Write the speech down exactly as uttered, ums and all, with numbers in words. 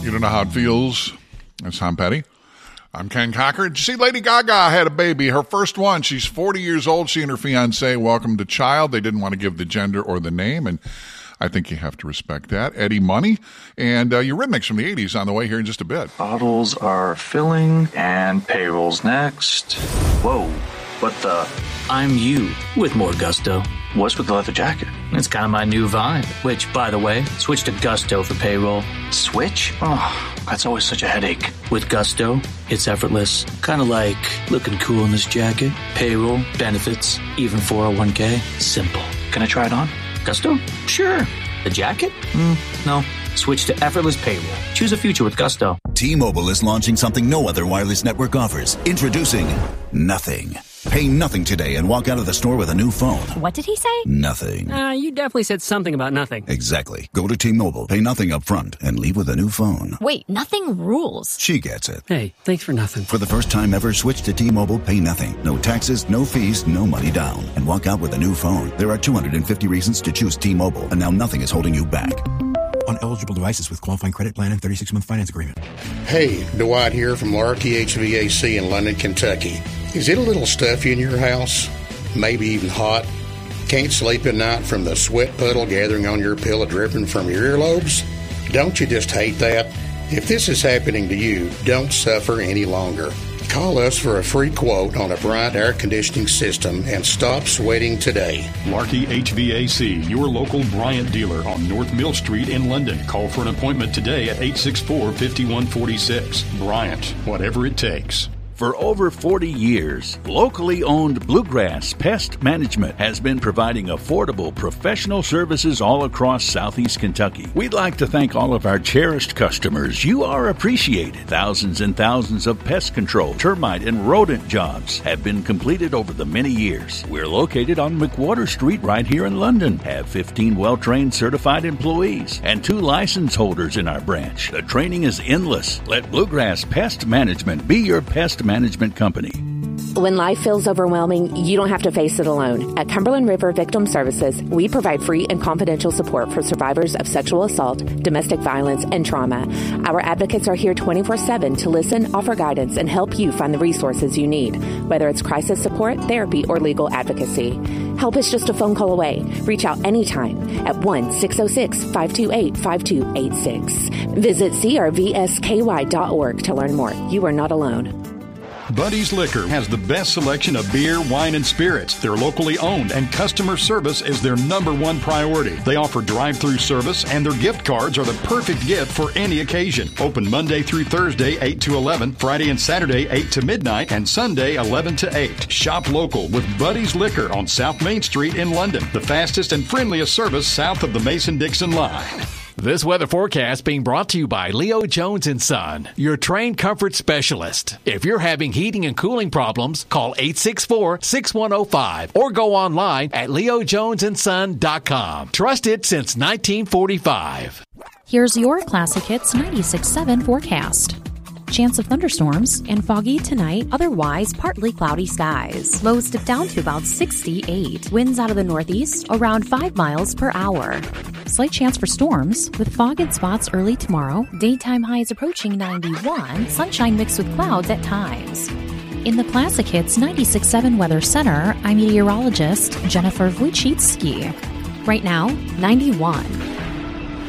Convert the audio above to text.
You don't know how it feels. That's Tom Petty. I'm Ken Cocker. Did you see Lady Gaga had a baby, her first one? She's forty years old. She and her fiancé welcomed a child. They didn't want to give the gender or the name, and I think you have to respect that. Eddie Money and uh, Eurythmics from the eighties on the way here in just a bit. Bottles are filling and payroll's next. Whoa, what the? I'm you with more gusto. What's with the leather jacket? It's kind of my new vibe, which, by the way, switch to Gusto for payroll. Switch? Oh, that's always such a headache. With Gusto, it's effortless. Kind of like looking cool in this jacket. Payroll, benefits, even four oh one k. Simple. Can I try it on? Gusto? Sure. The jacket? Mm, no. Switch to effortless payroll. Choose a future with Gusto. T-Mobile is launching something no other wireless network offers. Introducing Nothing. Pay nothing today and walk out of the store with a new phone. What did he say? Nothing. Uh, you definitely said something about nothing. Exactly. Go to T-Mobile, pay nothing up front, and leave with a new phone. Wait, nothing rules. She gets it. Hey, thanks for nothing. For the first time ever, switch to T-Mobile, pay nothing. No taxes, no fees, no money down. And walk out with a new phone. There are two hundred fifty reasons to choose T-Mobile, and now nothing is holding you back. On eligible devices with qualifying credit plan and thirty-six month finance agreement. Hey, Dwight here from Larky H V A C in London, Kentucky. Is it a little stuffy in your house? Maybe even hot? Can't sleep at night from the sweat puddle gathering on your pillow dripping from your earlobes? Don't you just hate that? If this is happening to you, don't suffer any longer. Call us for a free quote on a Bryant air conditioning system and stop sweating today. Larky H V A C, your local Bryant dealer on North Mill Street in London. Call for an appointment today at eight six four, five one four six. Bryant, whatever it takes. For over forty years, locally owned Bluegrass Pest Management has been providing affordable professional services all across southeast Kentucky. We'd like to thank all of our cherished customers. You are appreciated. Thousands and thousands of pest control, termite, and rodent jobs have been completed over the many years. We're located on McWhorter Street right here in London. Have fifteen well-trained certified employees and two license holders in our branch. The training is endless. Let Bluegrass Pest Management be your pest management management company. When life feels overwhelming, you don't have to face it alone. At Cumberland River Victim Services, we provide free and confidential support for survivors of sexual assault, domestic violence, and trauma. Our advocates are here twenty-four seven to listen, offer guidance, and help you find the resources you need, whether it's crisis support, therapy, or legal advocacy. Help is just a phone call away. Reach out anytime at one six zero six, five two eight, five two eight six. Visit c r v s k y dot org to learn more. You are not alone. Buddy's Liquor has the best selection of beer, wine, and spirits. They're locally owned, and customer service is their number one priority. They offer drive-through service, and their gift cards are the perfect gift for any occasion. Open Monday through Thursday, eight to eleven, Friday and Saturday, eight to midnight, and Sunday, eleven to eight. Shop local with Buddy's Liquor on South Main Street in London, the fastest and friendliest service south of the Mason-Dixon line. This weather forecast being brought to you by Leo Jones and Son, your train comfort specialist. If you're having heating and cooling problems, call eight six four, six one zero five or go online at leo jones and son dot com. Trusted since nineteen forty-five. Here's your Classic Hits ninety-six point seven forecast. Chance of thunderstorms and foggy tonight, otherwise partly cloudy skies. Lows dip down to about sixty-eight. Winds out of the northeast around five miles per hour. Slight chance for storms with fog in spots early tomorrow. Daytime highs approaching ninety-one. Sunshine mixed with clouds at times. In the Classic Hits ninety-six point seven Weather Center, I'm meteorologist Jennifer Wojcicki. Right now, ninety-one.